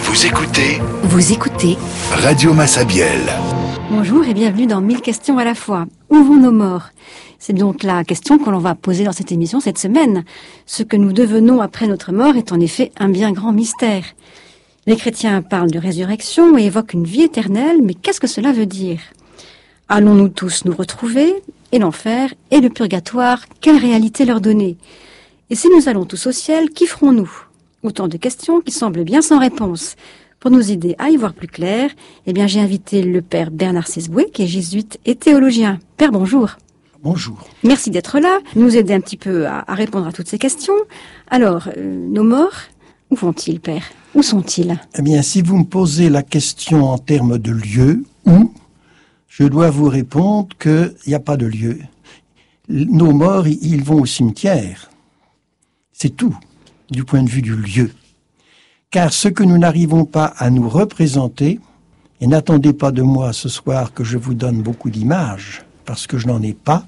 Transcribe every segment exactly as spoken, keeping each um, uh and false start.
Vous écoutez Vous écoutez Radio Massabielle. Bonjour et bienvenue dans mille questions à la fois. Où vont nos morts? C'est donc la question que l'on va poser dans cette émission cette semaine. Ce que nous devenons après notre mort est en effet un bien grand mystère. Les chrétiens parlent de résurrection et évoquent une vie éternelle, mais qu'est-ce que cela veut dire? Allons-nous tous nous retrouver? Et l'enfer et le purgatoire, quelle réalité leur donner? Et si nous allons tous au ciel, qu'y ferons-nous? Autant de questions qui semblent bien sans réponse. Pour nous aider à y voir plus clair, eh bien, j'ai invité le père Bernard Sesboué, qui est jésuite et théologien. Père, bonjour. Bonjour. Merci d'être là, nous aider un petit peu à, à répondre à toutes ces questions. Alors, euh, nos morts, où vont-ils, père? Où sont-ils? Eh bien, si vous me posez la question en termes de lieu, où, je dois vous répondre qu'il n'y a pas de lieu. Nos morts, ils vont au cimetière. C'est tout, du point de vue du lieu. Car ce que nous n'arrivons pas à nous représenter, et n'attendez pas de moi ce soir que je vous donne beaucoup d'images, parce que je n'en ai pas,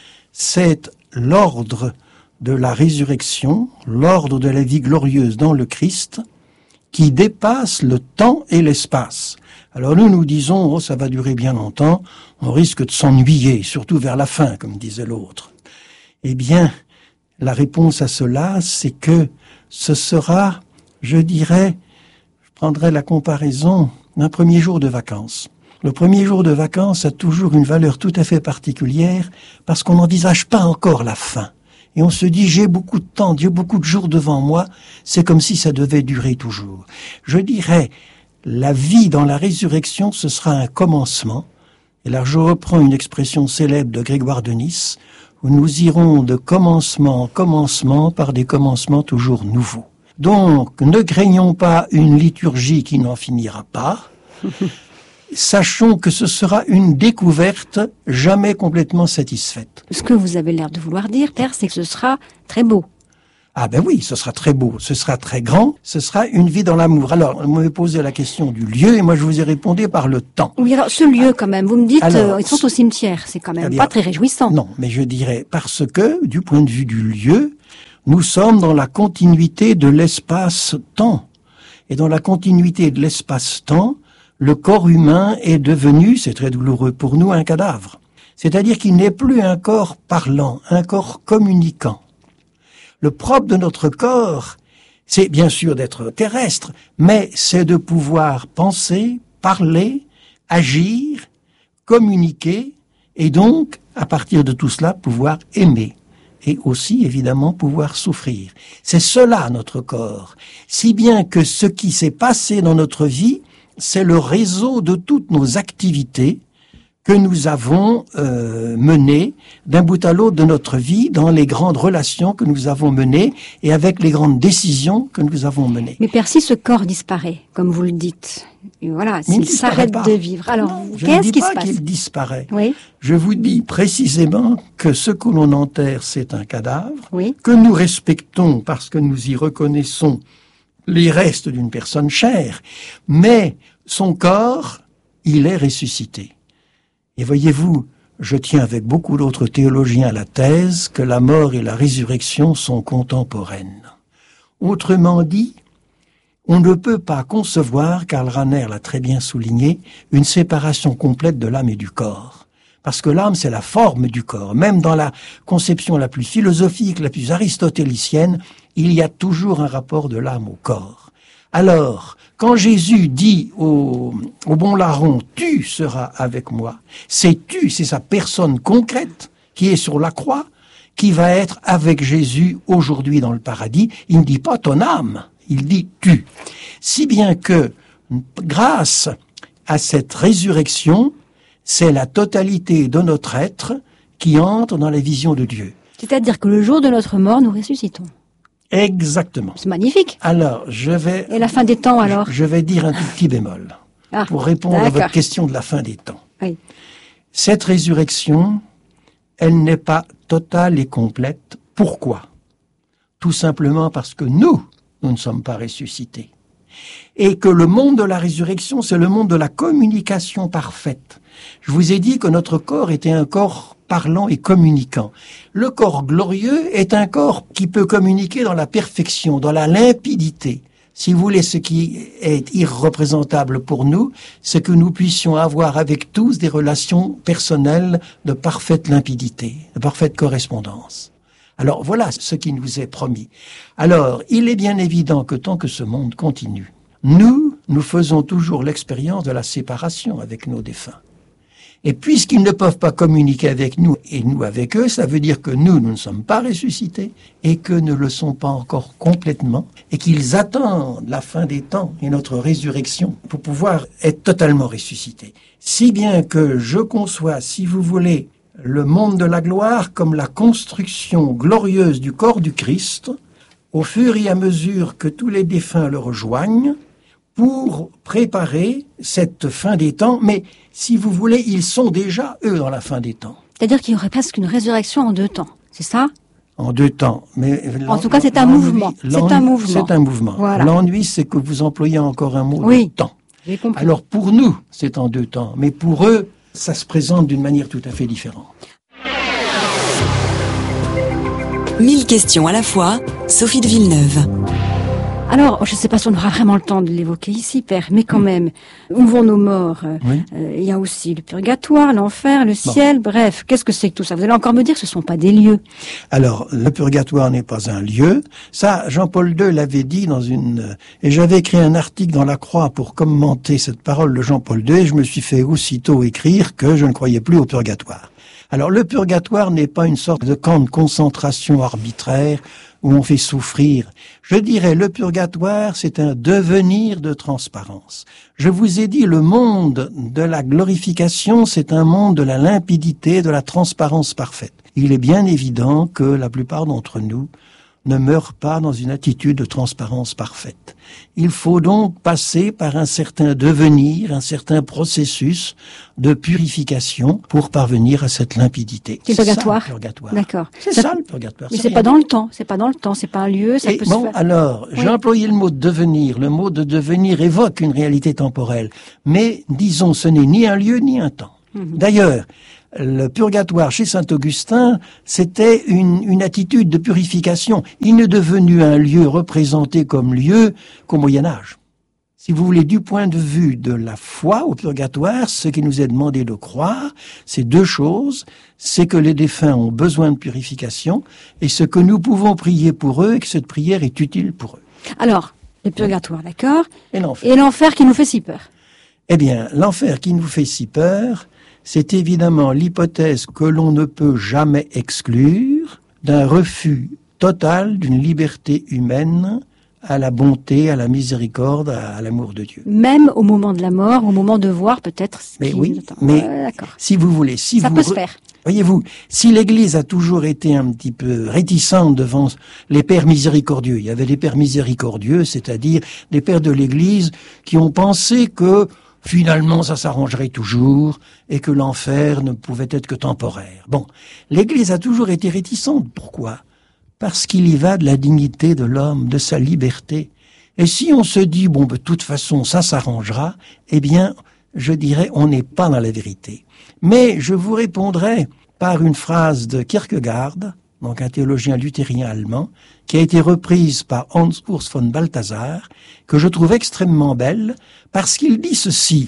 c'est l'ordre de la résurrection, l'ordre de la vie glorieuse dans le Christ, qui dépasse le temps et l'espace. Alors nous, nous disons, oh, ça va durer bien longtemps, on risque de s'ennuyer, surtout vers la fin, comme disait l'autre. Eh bien, la réponse à cela, c'est que ce sera, je dirais, je prendrai la comparaison d'un premier jour de vacances. Le premier jour de vacances a toujours une valeur tout à fait particulière parce qu'on n'envisage pas encore la fin. Et on se dit, j'ai beaucoup de temps, j'ai beaucoup de jours devant moi, c'est comme si ça devait durer toujours. Je dirais, la vie dans la résurrection, ce sera un commencement. Et là, je reprends une expression célèbre de Grégoire de Nice, où nous irons de commencement en commencement par des commencements toujours nouveaux. Donc, ne craignons pas une liturgie qui n'en finira pas. Sachons que ce sera une découverte jamais complètement satisfaite. Ce que vous avez l'air de vouloir dire, père, c'est que ce sera très beau. Ah ben oui, ce sera très beau, ce sera très grand, ce sera une vie dans l'amour. Alors, vous m'avez posé la question du lieu et moi je vous ai répondu par le temps. Oui, alors ce lieu quand même, vous me dites, alors, euh, ils sont au cimetière, c'est quand même eh bien, pas très réjouissant. Non, mais je dirais parce que, du point de vue du lieu, nous sommes dans la continuité de l'espace-temps. Et dans la continuité de l'espace-temps, le corps humain est devenu, c'est très douloureux pour nous, un cadavre. C'est-à-dire qu'il n'est plus un corps parlant, un corps communicant. Le propre de notre corps, c'est bien sûr d'être terrestre, mais c'est de pouvoir penser, parler, agir, communiquer, et donc, à partir de tout cela, pouvoir aimer. Et aussi, évidemment, pouvoir souffrir. C'est cela, notre corps. Si bien que ce qui s'est passé dans notre vie, c'est le réseau de toutes nos activités que nous avons euh, menées d'un bout à l'autre de notre vie, dans les grandes relations que nous avons menées et avec les grandes décisions que nous avons menées. Mais père, si ce corps disparaît, comme vous le dites, et voilà, s'il s'arrête de vivre, alors qu'est-ce qui se passe? Je ne dis pas qu'il disparaît. Oui. Je vous dis précisément que ce que l'on enterre, c'est un cadavre, oui. que nous respectons parce que nous y reconnaissons les restes d'une personne chère, mais son corps, il est ressuscité. Et voyez-vous, je tiens avec beaucoup d'autres théologiens à la thèse que la mort et la résurrection sont contemporaines. Autrement dit, on ne peut pas concevoir, Karl Rahner l'a très bien souligné, une séparation complète de l'âme et du corps. Parce que l'âme, c'est la forme du corps. Même dans la conception la plus philosophique, la plus aristotélicienne, il y a toujours un rapport de l'âme au corps. Alors, quand Jésus dit au, au bon larron, tu seras avec moi, c'est tu, c'est sa personne concrète qui est sur la croix, qui va être avec Jésus aujourd'hui dans le paradis. Il ne dit pas ton âme, il dit tu. Si bien que, grâce à cette résurrection, c'est la totalité de notre être qui entre dans la vision de Dieu. C'est-à-dire que le jour de notre mort, nous ressuscitons. Exactement. C'est magnifique. Alors, je vais... Et la fin des temps, alors? Je, je vais dire un tout petit bémol ah, pour répondre à votre question de la fin des temps. Oui. Cette résurrection, elle n'est pas totale et complète. Pourquoi? Tout simplement parce que nous, nous ne sommes pas ressuscités. Et que le monde de la résurrection, c'est le monde de la communication parfaite. Je vous ai dit que notre corps était un corps parlant et communiquant. Le corps glorieux est un corps qui peut communiquer dans la perfection, dans la limpidité. Si vous voulez, ce qui est irreprésentable pour nous, c'est que nous puissions avoir avec tous des relations personnelles de parfaite limpidité, de parfaite correspondance. Alors voilà ce qui nous est promis. Alors, il est bien évident que tant que ce monde continue, nous, nous faisons toujours l'expérience de la séparation avec nos défunts. Et puisqu'ils ne peuvent pas communiquer avec nous et nous avec eux, ça veut dire que nous, nous ne sommes pas ressuscités et que ne le sont pas encore complètement et qu'ils attendent la fin des temps et notre résurrection pour pouvoir être totalement ressuscités. Si bien que je conçois, si vous voulez, le monde de la gloire comme la construction glorieuse du corps du Christ, au fur et à mesure que tous les défunts le rejoignent, pour préparer cette fin des temps, mais si vous voulez, ils sont déjà, eux, dans la fin des temps. C'est-à-dire qu'il y aurait presque une résurrection en deux temps, c'est ça? En deux temps. Mais en tout cas, c'est un mouvement. C'est un mouvement. C'est un mouvement. Voilà. L'ennui, c'est que vous employez encore un mot oui, de temps. J'ai compris. Alors, pour nous, c'est en deux temps, mais pour eux, ça se présente d'une manière tout à fait différente. Mille questions à la fois, Sophie de Villeneuve. Alors, je ne sais pas si on aura vraiment le temps de l'évoquer ici, Père, mais quand même, où vont nos morts? Oui. euh, Il y a aussi le purgatoire, l'enfer, le ciel, bon. Bref, qu'est-ce que c'est que tout ça? Vous allez encore me dire que ce ne sont pas des lieux. Alors, le purgatoire n'est pas un lieu. Ça, Jean-Paul deux l'avait dit dans une... Et j'avais écrit un article dans La Croix pour commenter cette parole de Jean-Paul deux, et je me suis fait aussitôt écrire que je ne croyais plus au purgatoire. Alors, le purgatoire n'est pas une sorte de camp de concentration arbitraire où on fait souffrir. Je dirais, le purgatoire, c'est un devenir de transparence. Je vous ai dit, le monde de la glorification, c'est un monde de la limpidité, de la transparence parfaite. Il est bien évident que la plupart d'entre nous ne meurent pas dans une attitude de transparence parfaite. Il faut donc passer par un certain devenir, un certain processus de purification pour parvenir à cette limpidité. C'est le purgatoire. Ça, le purgatoire. D'accord. C'est ça, ça le purgatoire. Mais c'est, c'est pas dans le temps. C'est pas dans le temps. C'est pas un lieu. Ça Et peut bon, se faire. alors, oui. j'ai employé le mot devenir. Le mot de devenir évoque une réalité temporelle. Mais, disons, ce n'est ni un lieu ni un temps. Mm-hmm. D'ailleurs, le purgatoire chez Saint-Augustin, c'était une, une attitude de purification. Il n'est devenu un lieu représenté comme lieu qu'au Moyen-Âge. Si vous voulez, du point de vue de la foi au purgatoire, ce qui nous est demandé de croire, c'est deux choses. C'est que les défunts ont besoin de purification et ce que nous pouvons prier pour eux et que cette prière est utile pour eux. Alors, le purgatoire, d'accord. Et l'enfer. Et l'enfer qui nous fait si peur. Eh bien, l'enfer qui nous fait si peur, c'est évidemment l'hypothèse que l'on ne peut jamais exclure d'un refus total d'une liberté humaine à la bonté, à la miséricorde, à l'amour de Dieu. Même au moment de la mort, au moment de voir peut-être ce mais qui oui, nous attend. mais ouais, d'accord. Si vous voulez, si ça vous peut se faire. Voyez-vous, si l'Église a toujours été un petit peu réticente devant les pères miséricordieux, il y avait des pères miséricordieux, c'est-à-dire des pères de l'Église qui ont pensé que finalement ça s'arrangerait toujours et que l'enfer ne pouvait être que temporaire. Bon, l'Église a toujours été réticente. Pourquoi ? Parce qu'il y va de la dignité de l'homme, de sa liberté. Et si on se dit, bon, de toute façon, ça s'arrangera, eh bien, je dirais, on n'est pas dans la vérité. Mais je vous répondrai par une phrase de Kierkegaard, donc un théologien luthérien allemand, qui a été reprise par Hans Urs von Balthasar, que je trouve extrêmement belle, parce qu'il dit ceci: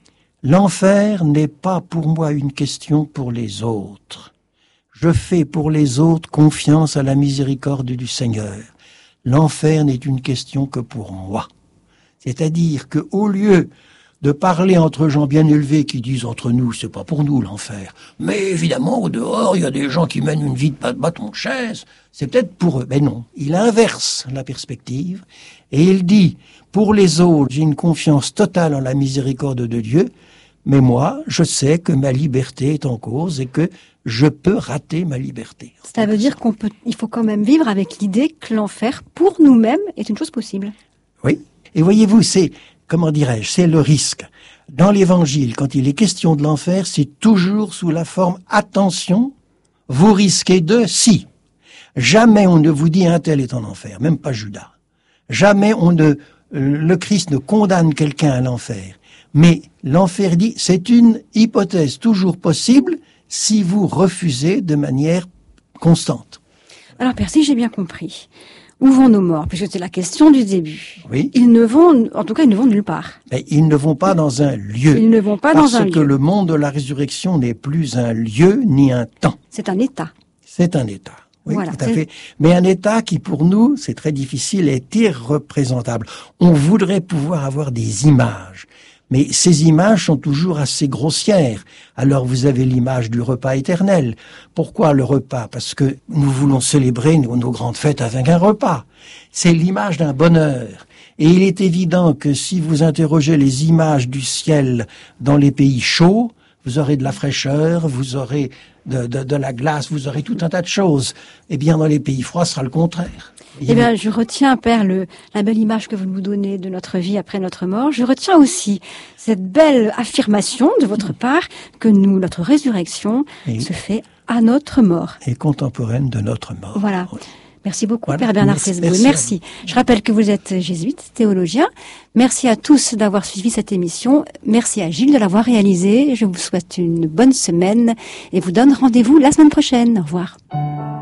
« L'enfer n'est pas pour moi une question pour les autres. Je fais pour les autres confiance à la miséricorde du Seigneur. L'enfer n'est une question que pour moi. » C'est-à-dire que au lieu de parler entre gens bien élevés qui disent entre nous, c'est pas pour nous l'enfer, mais évidemment au dehors il y a des gens qui mènent une vie de bâton de chaise, c'est peut-être pour eux. Mais non, il inverse la perspective et il dit, pour les autres j'ai une confiance totale en la miséricorde de Dieu, mais moi je sais que ma liberté est en cause et que je peux rater ma liberté. Ça veut dire qu'on peut, il faut quand même vivre avec l'idée que l'enfer pour nous-mêmes est une chose possible. Oui, et voyez-vous, c'est comment dirais-je, c'est le risque. Dans l'Évangile, quand il est question de l'enfer, c'est toujours sous la forme « attention, vous risquez de si ». Jamais on ne vous dit un tel est en enfer, même pas Judas. Jamais on ne, le Christ ne condamne quelqu'un à l'enfer. Mais l'enfer dit, c'est une hypothèse toujours possible si vous refusez de manière constante. Alors, Père, si j'ai bien compris, Où vont nos morts? Puisque c'est la question du début. Oui. Ils ne vont, en tout cas, ils ne vont nulle part. Mais ils ne vont pas dans un lieu. Ils ne vont pas parce dans un que lieu. le monde de la résurrection n'est plus un lieu ni un temps. C'est un état. C'est un état. Oui, Voilà, tout à c'est- fait. Mais un état qui, pour nous, c'est très difficile, est irreprésentable. On voudrait pouvoir avoir des images. Mais ces images sont toujours assez grossières. Alors vous avez l'image du repas éternel. Pourquoi le repas? Parce que nous voulons célébrer nos, nos grandes fêtes avec un repas. C'est l'image d'un bonheur. Et il est évident que si vous interrogez les images du ciel dans les pays chauds, vous aurez de la fraîcheur, vous aurez de, de, de la glace, vous aurez tout un tas de choses. Eh bien, dans les pays froids, ce sera le contraire. Eh bien, je retiens, Père, le, la belle image que vous nous donnez de notre vie après notre mort. Je retiens aussi cette belle affirmation de votre part que nous, notre résurrection, Oui. se fait à notre mort. Et contemporaine de notre mort. Voilà. Merci beaucoup, Voilà. Père Bernard Merci- Fesboué. merci Merci. Je rappelle que vous êtes jésuite, théologien. Merci à tous d'avoir suivi cette émission. Merci à Gilles de l'avoir réalisée. Je vous souhaite une bonne semaine et vous donne rendez-vous la semaine prochaine. Au revoir.